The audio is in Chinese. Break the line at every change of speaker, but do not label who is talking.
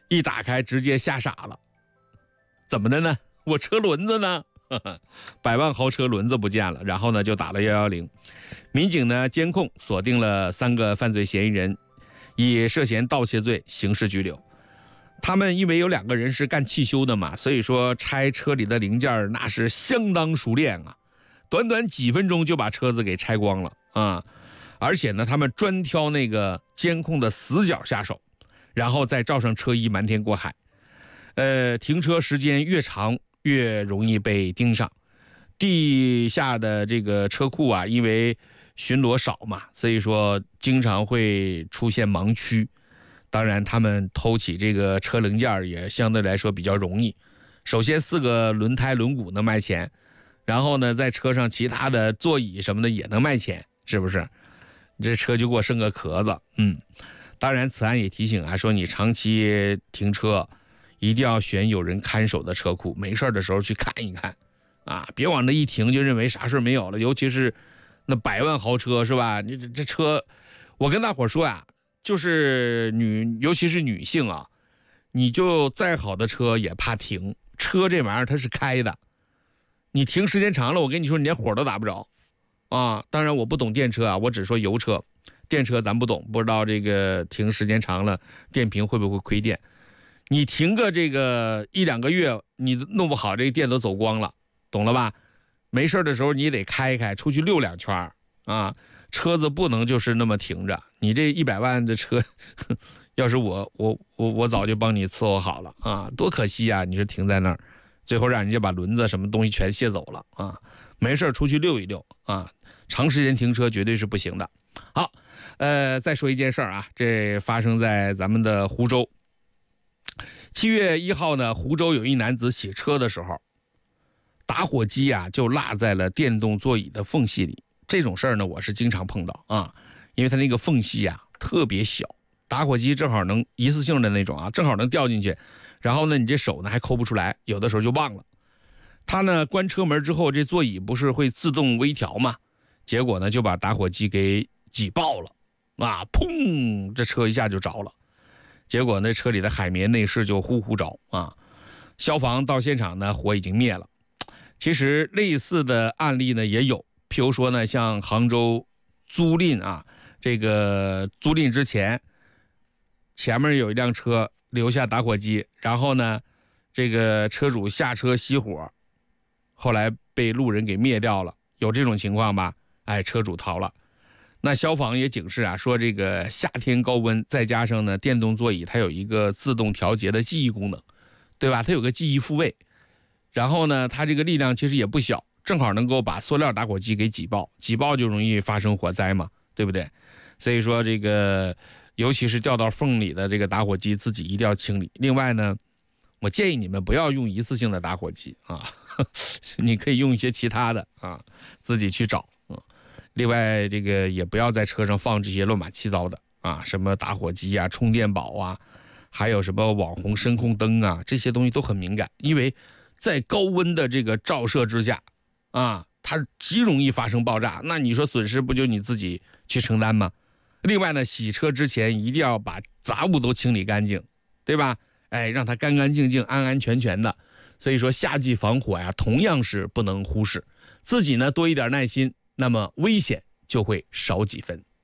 一打开直接吓傻了，怎么的呢？我车轮子呢？100万豪车轮子不见了。然后呢就打了110，民警呢监控锁定了3个犯罪嫌疑人，以涉嫌盗窃罪刑事拘留。他们因为有2个人是干汽修的嘛，所以说拆车里的零件那是相当熟练啊，短短几分钟就把车子给拆光了啊！而且呢他们专挑那个监控的死角下手，然后再罩上车衣瞒天过海。停车时间越长越容易被盯上。地下的这个车库啊，因为巡逻少嘛，所以说经常会出现盲区。当然他们偷起这个车零件也相对来说比较容易。首先4个轮胎轮毂能卖钱，然后呢在车上其他的座椅什么的也能卖钱，是不是？这车就给我剩个壳子。当然此案也提醒啊，说你长期停车一定要选有人看守的车库，没事的时候去看一看啊，别往那一停就认为啥事没有了。尤其是那100万豪车是吧？你这车，我跟大伙说呀，就是尤其是女性啊，你就再好的车也怕停，车这玩意儿它是开的，你停时间长了，我跟你说你连火都打不着啊。当然我不懂电车啊，我只说油车，电车咱不懂，不知道这个停时间长了电瓶会不会亏电。你停个这个1-2个月，你弄不好这个电都走光了，懂了吧？没事的时候你得开开，出去溜2圈啊。车子不能就是那么停着，你这100万的车，要是我早就帮你伺候好了啊，多可惜啊！你是停在那儿，最后让人家把轮子什么东西全卸走了啊。没事出去溜一溜啊，长时间停车绝对是不行的。好，再说一件事啊，这发生在咱们的湖州。7月1号呢，湖州有一男子洗车的时候，打火机啊就落在了电动座椅的缝隙里。这种事儿呢，我是经常碰到啊，因为它那个缝隙啊特别小，打火机正好能一次性的那种啊，正好能掉进去，然后呢你这手呢还抠不出来，有的时候就忘了。他呢关车门之后，这座椅不是会自动微调吗？结果呢就把打火机给挤爆了啊，砰，这车一下就着了。结果那车里的海绵内饰就呼呼着啊，消防到现场呢，火已经灭了。其实类似的案例呢也有，譬如说呢，像杭州租赁啊，这个租赁之前面有一辆车留下打火机，然后呢，这个车主下车熄火，后来被路人给灭掉了，有这种情况吧？哎，车主逃了。那消防也警示啊，说这个夏天高温，再加上呢电动座椅它有一个自动调节的记忆功能，对吧？它有个记忆复位，然后呢它这个力量其实也不小，正好能够把塑料打火机给挤爆，挤爆就容易发生火灾嘛，对不对？所以说这个尤其是掉到缝里的这个打火机自己一定要清理。另外呢，我建议你们不要用一次性的打火机啊，你可以用一些其他的啊，自己去找。另外这个也不要在车上放这些乱七八糟的啊，什么打火机啊、充电宝啊，还有什么网红声控灯啊，这些东西都很敏感，因为在高温的这个照射之下啊，它极容易发生爆炸，那你说损失不就你自己去承担吗？另外呢，洗车之前一定要把杂物都清理干净，对吧？哎，让它干干净净、安安全全的。所以说夏季防火呀，同样是不能忽视。自己呢多一点耐心，那么危险就会少几分。